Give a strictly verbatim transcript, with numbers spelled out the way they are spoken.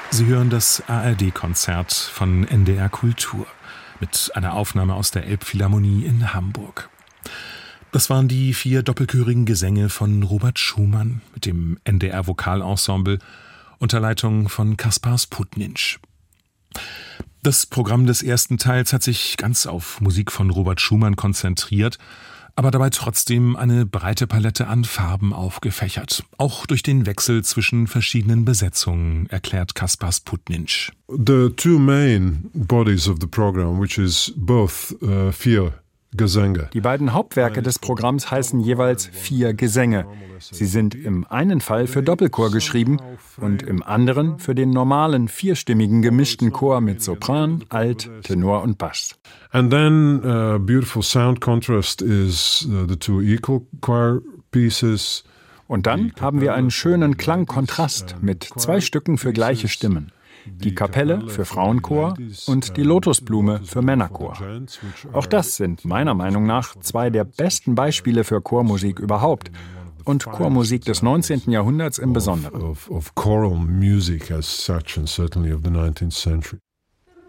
Sie hören das A R D-Konzert von N D R Kultur mit einer Aufnahme aus der Elbphilharmonie in Hamburg. Das waren die vier doppelchörigen Gesänge von Robert Schumann mit dem N D R-Vokalensemble unter Leitung von Kaspar Sputnitsch. Das Programm des ersten Teils hat sich ganz auf Musik von Robert Schumann konzentriert, aber dabei trotzdem eine breite Palette an Farben aufgefächert. Auch durch den Wechsel zwischen verschiedenen Besetzungen, erklärt Kaspar Sputnitsch. The two main bodies of the program, which is both uh, vier Gesänge. Die beiden Hauptwerke des Programms heißen jeweils Vier Gesänge. Sie sind im einen Fall für Doppelchor geschrieben und im anderen für den normalen vierstimmigen gemischten Chor mit Sopran, Alt, Tenor und Bass. And then uh, beautiful sound contrast is uh, the two equal choir pieces. Und dann haben wir einen schönen Klangkontrast mit zwei Stücken für gleiche Stimmen. Die Kapelle für Frauenchor und die Lotusblume für Männerchor. Auch das sind meiner Meinung nach zwei der besten Beispiele für Chormusik überhaupt und Chormusik des neunzehnten Jahrhunderts im Besonderen. Of, of choral music as such and certainly of the nineteenth century.